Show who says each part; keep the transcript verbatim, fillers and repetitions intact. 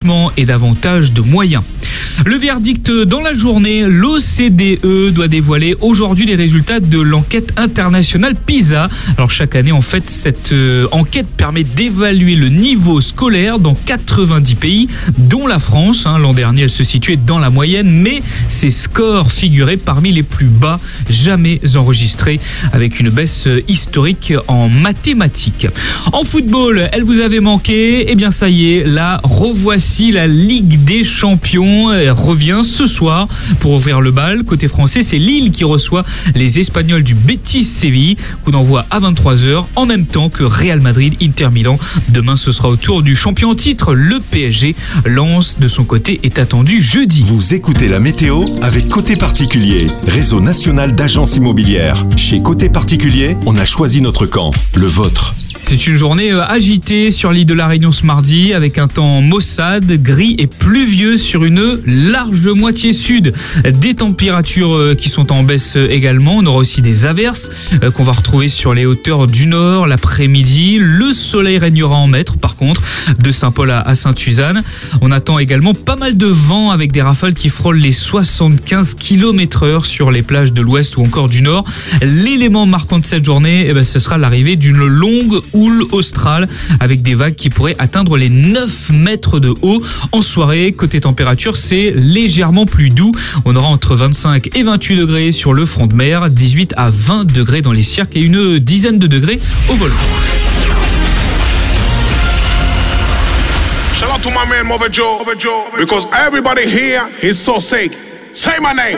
Speaker 1: d'équipements et davantage de moyens. Le verdict dans la journée, l'O C D E doit dévoiler aujourd'hui les résultats de l'enquête internationale PISA. Alors chaque année, en fait, cette euh, enquête permet d'évaluer le niveau scolaire dans quatre-vingt-dix pays, dont la France. Hein. L'an dernier, elle se situait dans la moyenne, mais ses scores figuraient parmi les plus bas jamais enregistrés, avec une baisse historique en mathématiques. En football, elle vous avait manqué. Eh bien, ça y est, la revoici, la Ligue des Champions. Elle revient ce soir pour ouvrir le bal. Côté français, c'est Lille qui reçoit les Espagnols du Betis Séville. Coup d'envoi à vingt-trois heures, en même temps que Real Madrid Inter Milan. Demain, ce sera au tour du champion en titre, le P S G. Lens, de son côté, est attendu jeudi.
Speaker 2: Vous écoutez la météo avec Côté Particulier, réseau national d'agences immobilières. Chez Côté Particulier, on a choisi notre camp, le vôtre.
Speaker 1: C'est une journée agitée sur l'île de la Réunion ce mardi, avec un temps maussade, gris et pluvieux sur une large moitié sud. Des températures qui sont en baisse également. On aura aussi des averses qu'on va retrouver sur les hauteurs du nord l'après-midi. Le soleil régnera en maître, par contre, de Saint-Paul à Sainte-Suzanne. On attend également pas mal de vent avec des rafales qui frôlent les soixante-quinze kilomètres heure sur les plages de l'ouest ou encore du nord. L'élément marquant de cette journée, eh ben, ce sera l'arrivée d'une longue houle australe avec des vagues qui pourraient atteindre les neuf mètres de haut. En soirée, côté température, c'est légèrement plus doux. On aura entre vingt-cinq et vingt-huit degrés sur le front de mer, dix-huit à vingt degrés dans les cirques et une dizaine de degrés au volant.
Speaker 3: Shout out to my man Mother Joe, because everybody here is so sick. Say my name.